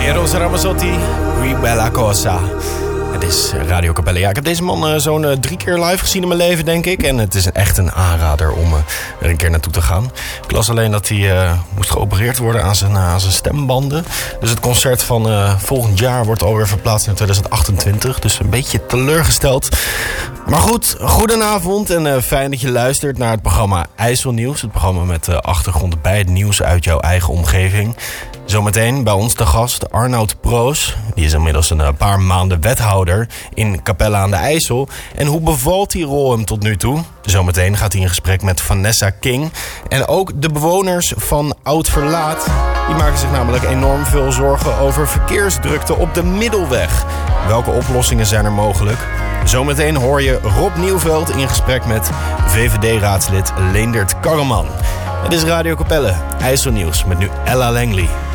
Eros Ramazzotti, Qui Bella Cosa. Het is Radio Capelle. Ja, ik heb deze man zo'n 3 keer live gezien in mijn leven, denk ik. En het is echt een aanrader om er een keer naartoe te gaan. Ik las alleen dat hij moest geopereerd worden aan zijn stembanden. Dus het concert van volgend jaar wordt alweer verplaatst in 2028. Dus een beetje teleurgesteld. Maar goed, goedenavond en fijn dat je luistert naar het programma IJsselnieuws. Het programma met achtergrond bij het nieuws uit jouw eigen omgeving. Zometeen bij ons de gast Arnoud Proos. Die is inmiddels een paar maanden wethouder in Capelle aan de IJssel. En hoe bevalt die rol hem tot nu toe? Zometeen gaat hij in gesprek met Vanessa King. En ook de bewoners van Oud Verlaat. Die maken zich namelijk enorm veel zorgen over verkeersdrukte op de Middelweg. Welke oplossingen zijn er mogelijk? Zometeen hoor je Rob Nieuwveld in gesprek met VVD-raadslid Leendert Karreman. Het is Radio Capelle, IJsselnieuws met nu Ella Langley.